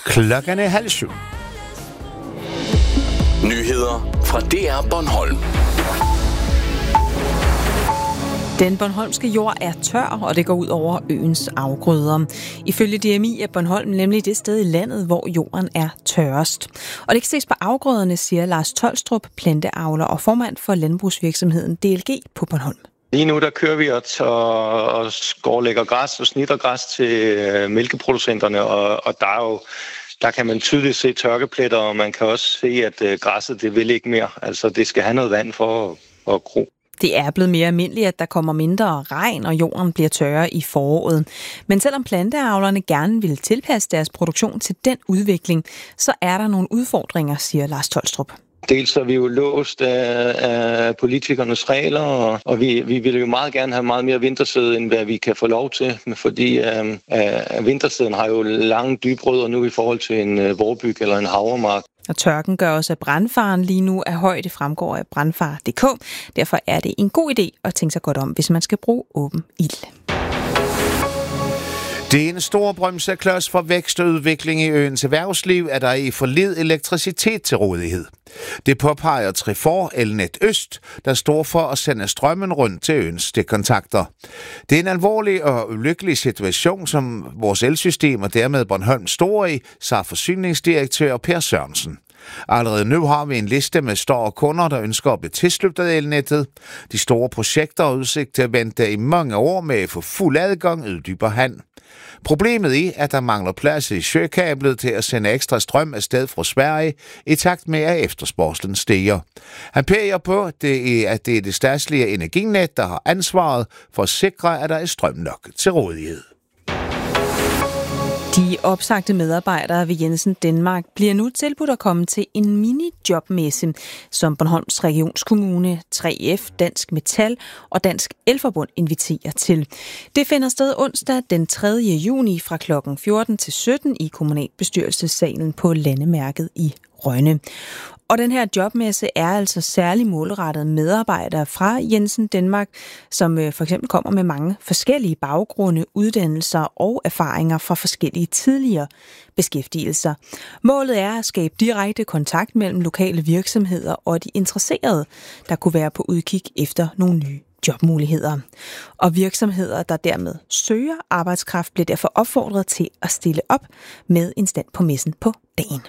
Klokken er 6:30. Nyheder fra DR Bornholm. Den bornholmske jord er tør, og det går ud over øens afgrøder. Ifølge DMI er Bornholm nemlig det sted i landet, hvor jorden er tørrest. Og det kan ses på afgrøderne, siger Lars Tolstrup, planteavler og formand for landbrugsvirksomheden DLG på Bornholm. Lige nu der kører vi og skovlægger græs og snitter græs til mælkeproducenterne, og der kan man tydeligt se tørkepletter, og man kan også se, at græsset det vil ikke mere. Altså det skal have noget vand for at gro. Det er blevet mere almindeligt, at der kommer mindre regn, og jorden bliver tørre i foråret. Men selvom planteavlerne gerne vil tilpasse deres produktion til den udvikling, så er der nogle udfordringer, siger Lars Tolstrup. Dels er vi jo låst af politikernes regler, og vi vil jo meget gerne have meget mere vintersæde, end hvad vi kan få lov til, fordi vintersæden har jo lange dybrødder nu i forhold til en vårbyg eller en havremark. Og tørken gør også, at brandfaren lige nu er høj. Det fremgår af brandfar.dk. Derfor er det en god idé at tænke sig godt om, hvis man skal bruge åben ild. Det er en stor bremseklods for vækst og udvikling i øens erhvervsliv, at der i for lidt elektricitet til rådighed. Det påpeger Trefor Elnet Øst, der står for at sende strømmen rundt til øens stikkontakter. Det er en alvorlig og ulykkelig situation, som vores elsystem og dermed Bornholm står i, sagde forsyningsdirektør Per Sørensen. Allerede nu har vi en liste med store kunder, der ønsker at blive tilsluttet elnettet. De store projekter har udsigt til at vente i mange år med at få fuld adgang, uddyber han. Problemet er, at der mangler plads i søkablet til at sende ekstra strøm afsted fra Sverige i takt med, at efterspørgslen stiger. Han peger på, at det er det statslige energinet, der har ansvaret for at sikre, at der er strøm nok til rådighed. De opsagte medarbejdere ved Jensen Danmark bliver nu tilbudt at komme til en mini-jobmesse, som Bornholms Regionskommune, 3F, Dansk Metal og Dansk Elforbund inviterer til. Det finder sted onsdag den 3. juni fra kl. 14 til 17 i kommunalbestyrelsessalen på Landemærket i Rønne. Og den her jobmesse er altså særlig målrettet medarbejdere fra Jensen Danmark, som for eksempel kommer med mange forskellige baggrunde, uddannelser og erfaringer fra forskellige tidligere beskæftigelser. Målet er at skabe direkte kontakt mellem lokale virksomheder og de interesserede, der kunne være på udkig efter nogle nye jobmuligheder. Og virksomheder, der dermed søger arbejdskraft, bliver derfor opfordret til at stille op med en stand på messen på dagen.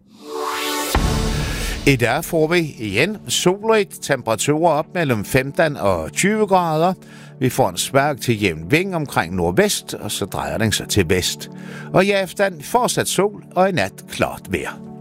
I dag får vi igen solrigt, temperaturer op mellem 15 og 20 grader. Vi får en svag til jævn vind omkring nordvest, og så drejer den sig til vest. Og i aften fortsat sol og i nat klart vejr.